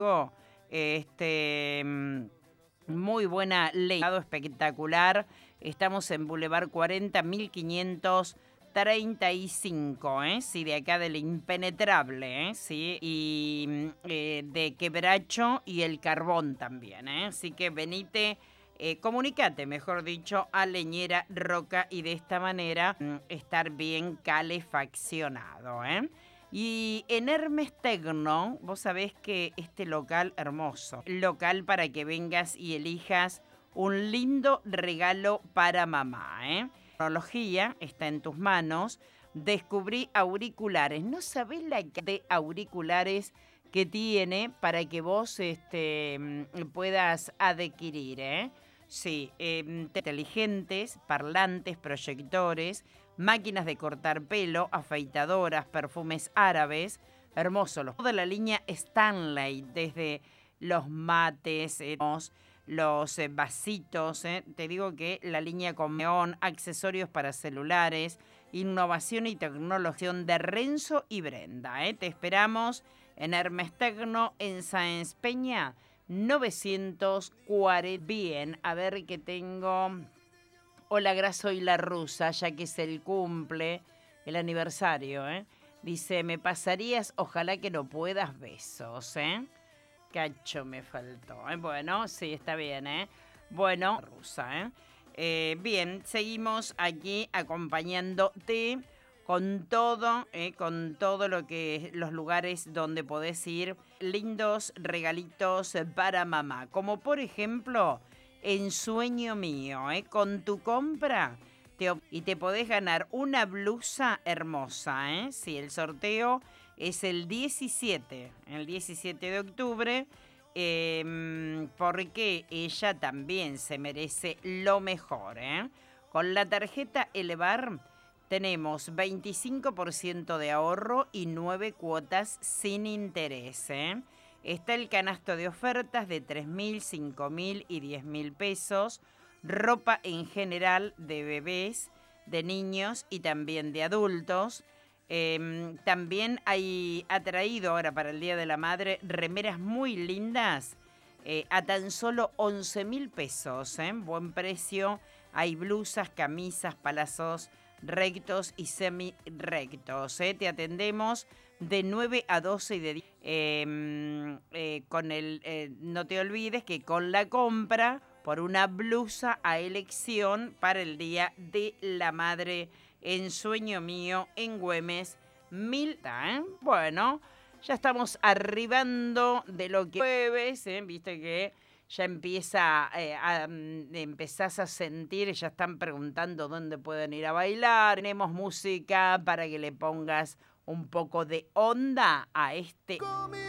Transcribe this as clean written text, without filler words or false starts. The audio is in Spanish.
Este, mm, muy buena ley, espectacular. Estamos en Boulevard 40, 1535, ¿eh? Sí, de acá del Impenetrable, ¿eh? Sí, y de Quebracho y El Carbón también, ¿eh? Así que venite, comunicate, mejor dicho, a Leñera Roca y de esta manera estar bien calefaccionado, ¿eh? Y en Hermes Tecno, vos sabés que este local hermoso, local para que vengas y elijas un lindo regalo para mamá, ¿eh? La tecnología está en tus manos. Descubrí auriculares. No sabés la cantidad de auriculares que tiene para que vos puedas adquirir, ¿eh? Sí, inteligentes, parlantes, proyectores, máquinas de cortar pelo, afeitadoras, perfumes árabes. Hermoso. Toda la línea Stanley, desde los mates, los vasitos. Te digo que la línea con neón, accesorios para celulares, innovación y tecnología de Renzo y Brenda. Te esperamos en Hermes Tecno, en Sáenz Peña, 940. Bien, a ver qué tengo. Hola, Graso y la Rusa, ya que es el cumple, el aniversario, ¿eh? Dice, me pasarías, ojalá que no puedas, besos, ¿eh? Cacho me faltó, ¿eh? Bueno, sí, está bien, ¿eh? Bueno, rusa, ¿eh? Bien, seguimos aquí acompañándote con todo lo que los lugares donde podés ir, lindos regalitos para mamá, como por ejemplo Ensueño Mío, con tu compra y te podés ganar una blusa hermosa, ¿eh? Sí, el sorteo es el 17 de octubre, porque ella también se merece lo mejor, ¿eh? Con la tarjeta Elevar tenemos 25% de ahorro y 9 cuotas sin interés, ¿eh? Está el canasto de ofertas de 3.000, 5.000 y 10.000 pesos. Ropa en general de bebés, de niños y también de adultos. También ha traído ahora para el Día de la Madre remeras muy lindas a tan solo 11.000 pesos. Buen precio. Hay blusas, camisas, palazos rectos y semi-rectos. Te atendemos de 9 a 12 y de 10. No te olvides que con la compra por una blusa a elección para el Día de la Madre, Ensueño Mío, en Güemes, Bueno, ya estamos arribando de lo que jueves, viste que ya empezás a sentir, ya están preguntando dónde pueden ir a bailar. Tenemos música para que le pongas un poco de onda a este